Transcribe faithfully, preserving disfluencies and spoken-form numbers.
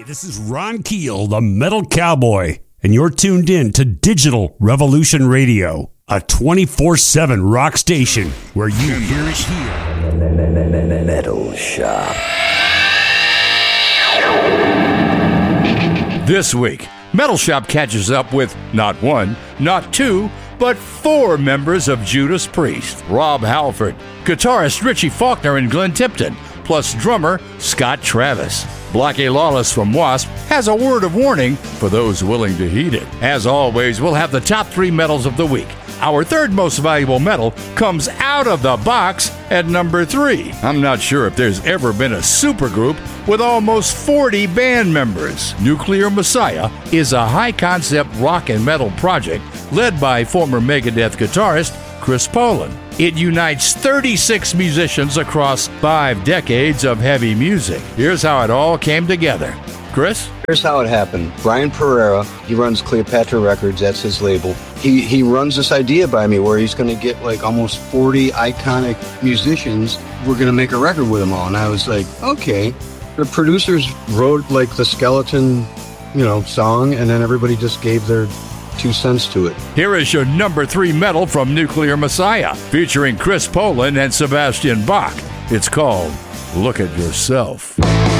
This is Ron Keel, the Metal Cowboy, and you're tuned in to Digital Revolution Radio, a twenty-four seven rock station where you hear it here. Metal Shop. This week, Metal Shop catches up with not one, not two, but four members of Judas Priest. Rob Halford, guitarist Richie Faulkner and Glenn Tipton, plus drummer Scott Travis. Blackie Lawless from Wasp has a word of warning for those willing to heed it. As always, we'll have the top three metals of the week. Our third most valuable metal comes out of the box at number three. I'm not sure if there's ever been a supergroup with almost forty band members. Nuclear Messiah is a high-concept rock and metal project led by former Megadeth guitarist Chris Poland. It unites thirty-six musicians across five decades of heavy music. Here's how it all came together. Chris? Here's how it happened. Brian Pereira, he runs Cleopatra Records, that's his label. He he runs this idea by me where he's going to get like almost forty iconic musicians. We're going to make a record with them all. And I was like, okay. The producers wrote like the skeleton, you know, song, and then everybody just gave their two cents to it. Here is your number three metal from Nuclear Messiah, featuring Chris Poland and Sebastian Bach. It's called Look at Yourself.